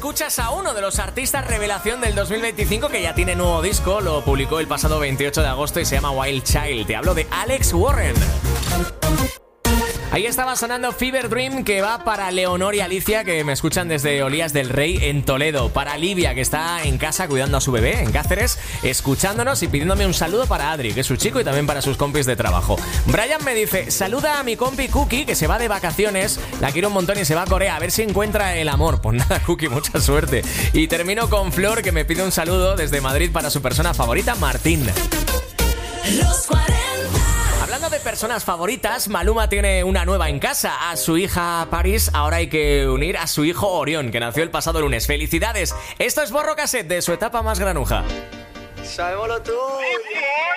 escuchas a uno de los artistas revelación del 2025 que ya tiene nuevo disco. Lo publicó el pasado 28 de agosto y se llama Wild Child. Te hablo de Alex Warren. Ahí estaba sonando Fever Dream, que va para Leonor y Alicia, que me escuchan desde Olías del Rey en Toledo. Para Livia, que está en casa cuidando a su bebé en Cáceres, escuchándonos y pidiéndome un saludo para Adri, que es su chico, y también para sus compis de trabajo. Brian me dice, saluda a mi compi Cookie, que se va de vacaciones, la quiero un montón y se va a Corea, a ver si encuentra el amor. Pues nada, Cookie, mucha suerte. Y termino con Flor, que me pide un saludo desde Madrid para su persona favorita, Martín. Los 40. Hablando de personas favoritas, Maluma tiene una nueva en casa. A su hija Paris ahora hay que unir a su hijo Orión, que nació el pasado lunes. ¡Felicidades! Esto es Borro Cassette de su etapa más granuja. Sabémoslo tú.